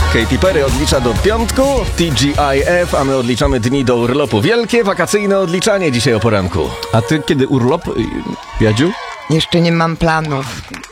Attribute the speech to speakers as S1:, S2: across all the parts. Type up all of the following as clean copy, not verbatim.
S1: Katy Perry odlicza do piątku, TGIF, a my odliczamy dni do urlopu. Wielkie wakacyjne odliczanie dzisiaj o poranku.
S2: A ty kiedy urlop, Jadziu?
S3: Jeszcze nie mam planów.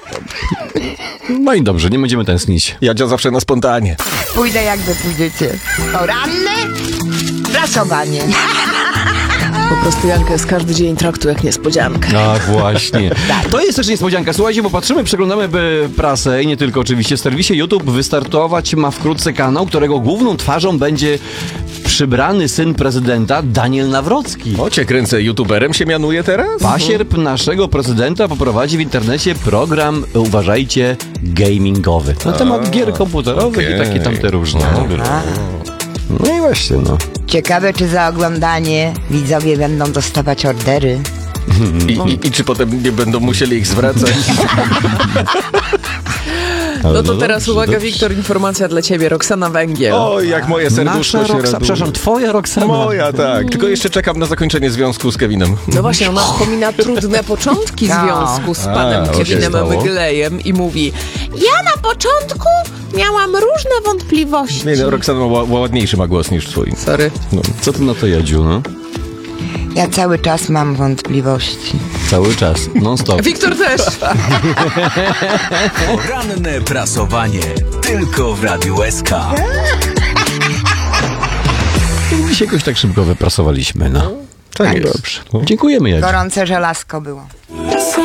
S2: No i dobrze, nie będziemy tęsknić.
S1: Jadzia zawsze na spontanie.
S3: Pójdę jak wy pójdziecie. Poranne prasowanie.
S4: Po prostu Jankę z każdy dzień traktuję jak niespodziankę.
S2: Ach, właśnie. To jest też niespodzianka. Słuchajcie, bo patrzymy, przeglądamy prasę i nie tylko oczywiście. W serwisie YouTube wystartować ma wkrótce kanał, którego główną twarzą będzie przybrany syn prezydenta Daniel Nawrocki.
S1: O, cię kręcę, youtuberem się mianuje teraz?
S2: Pasierb naszego prezydenta poprowadzi w internecie program, uważajcie, gamingowy. Na temat gier komputerowych i takie tamte różne. No i właśnie, no.
S3: Ciekawe, czy za oglądanie widzowie będą dostawać ordery.
S1: I czy potem nie będą musieli ich zwracać?
S4: No to teraz uwaga, Wiktor, informacja dla ciebie. Roxana Węgiel.
S1: Oj, jak moje serduszko się raduje.
S2: Przepraszam, twoja Roxana.
S1: Moja, tak. Tylko jeszcze czekam na zakończenie związku z Kevinem.
S4: No właśnie, ona wspomina trudne początki związku z panem
S1: co się
S4: Kevinem
S1: stało?
S4: Mglejem i mówi: ja na początku miałam różne wątpliwości.
S1: Nie, no, Roxana ładniejszy ma głos niż twój.
S4: Sorry.
S1: No.
S2: Co ty na to, Jadziu, no?
S3: Ja cały czas mam wątpliwości.
S2: Cały czas, non stop.
S4: Wiktor też.
S5: Poranne prasowanie tylko w Radiu SK.
S2: Dzisiaj jakoś tak szybko wyprasowaliśmy, no.
S1: Tak jest.
S2: Dobrze. Dziękujemy, Jadziu.
S3: Gorące żelazko było.